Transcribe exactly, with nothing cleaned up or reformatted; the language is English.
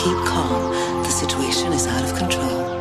keep calm. The situation is out of control.